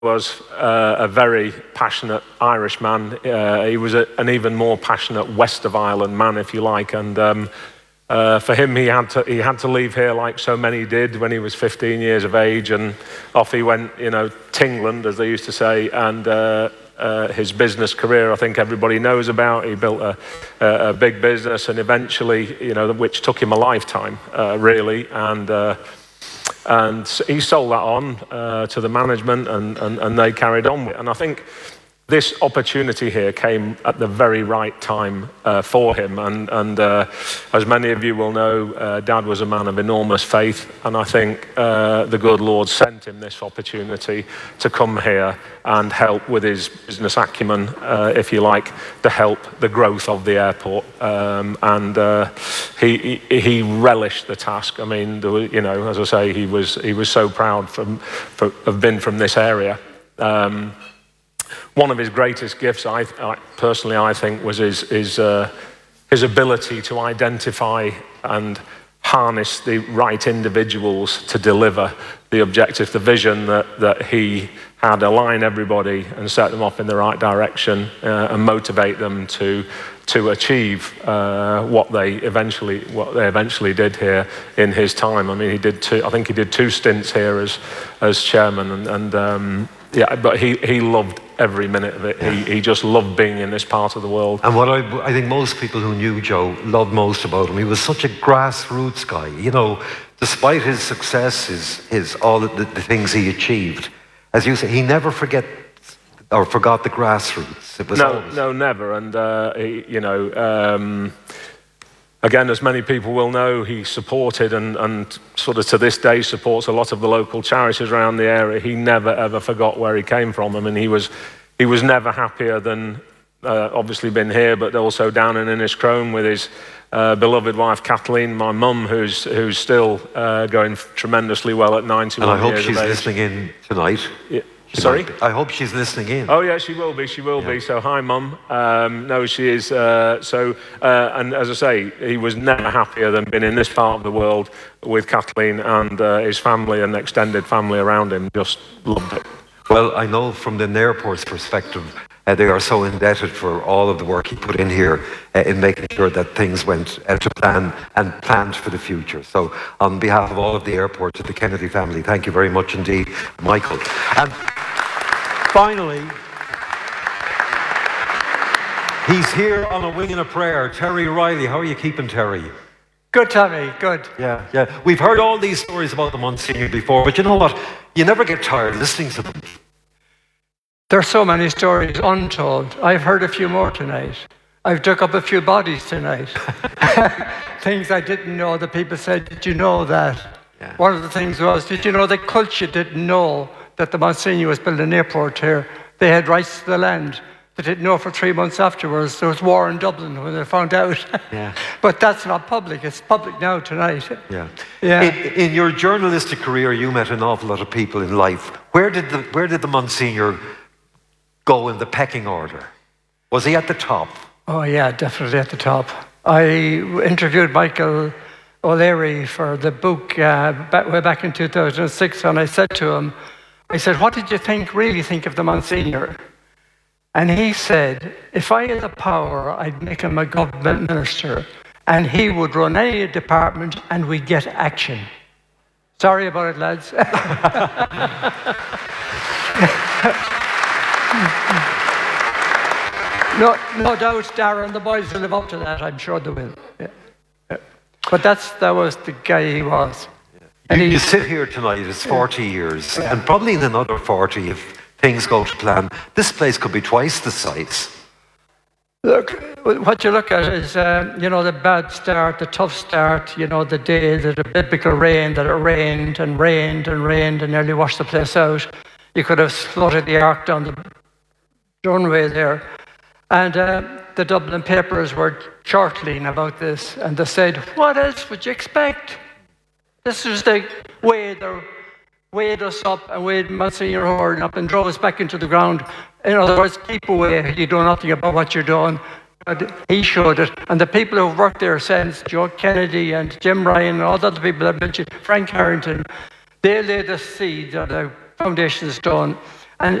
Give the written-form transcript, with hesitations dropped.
was a very passionate Irishman. He was an even more passionate West of Ireland man, if you like. And for him, he had to leave here like so many did when he was 15 years of age, and off he went, Tingland, as they used to say, and his business career, I think everybody knows about. He built a big business, and eventually, which took him a lifetime, really, and he sold that on to the management, and they carried on with it. And I think this opportunity here came at the very right time for him. And as many of you will know, Dad was a man of enormous faith. And I think the good Lord sent him this opportunity to come here and help with his business acumen, if you like, to help the growth of the airport. He relished the task. I mean, as I say, he was so proud of being from this area. One of his greatest gifts, I personally think, was his ability to identify and harness the right individuals to deliver the objective, the vision that he had, align everybody and set them off in the right direction, and motivate them to achieve what they eventually did here in his time. I mean, I think he did 2 stints here as chairman, but he loved every minute of it. Yeah. He just loved being in this part of the world. And what I think most people who knew Joe loved most about him, he was such a grassroots guy. Despite his success, his all the things he achieved, as you say, he never forgot the grassroots. It was never. And again, as many people will know, he supported and sort of to this day supports a lot of the local charities around the area. He never ever forgot where he came from. I mean, he was never happier than obviously been here, but also down in Inniscrone with his beloved wife Kathleen, my mum, who's still going tremendously well at 91 years of age. And I hope she's listening in tonight. Yeah. Sorry? I hope she's listening in. Oh yeah, she will be. She will be. So hi, Mum. No, she is. And as I say, he was never happier than being in this part of the world with Kathleen and his family and extended family around him. Just loved it. Well, I know from the airport's perspective, they are so indebted for all of the work he put in here in making sure that things went to plan and planned for the future. So on behalf of all of the airports at the Kennedy family, thank you very much indeed, Michael. And finally, he's here on a wing and a prayer. Terry Riley. How are you keeping, Terry? Good, Tommy, good. Yeah. We've heard all these stories about the Monsignor before, but you know what? You never get tired listening to them. There's so many stories untold. I've heard a few more tonight. I've dug up a few bodies tonight. Things I didn't know that people said, did you know that? Yeah. One of the things was, did you know that culture didn't know that the Monsignor was building an airport here? They had rights to the land. They didn't know for 3 months afterwards. There was war in Dublin when they found out. Yeah. But that's not public. It's public now tonight. Yeah. In your journalistic career, you met an awful lot of people in life. Where did the Monsignor go in the pecking order? Was he at the top? Oh yeah, definitely at the top. I interviewed Michael O'Leary for the book way back in 2006, and I said to him, what did you really think of the Monsignor? And he said, if I had the power, I'd make him a government minister, and he would run any department and we'd get action. Sorry about it, lads. No doubt Darren and the boys will live up to that. I'm sure they will. Yeah. But that was the guy he was. And you sit here tonight, it's 40 years, and probably in another 40, if things go to plan, this place could be twice the size. Look, what you look at is, the bad start, the tough start, the day that the biblical rain, that it rained and rained and rained and nearly washed the place out. You could have floated the ark down the runway there. And the Dublin papers were chortling about this, and they said, what else would you expect? This was the way they weighed us up and weighed Monsignor Horn up and drove us back into the ground. In other words, keep away, you know nothing about what you're doing. But he showed it. And the people who've worked there since, Joe Kennedy and Jim Ryan and all the other people I mentioned, Frank Harrington, they laid the seed of the foundation stone.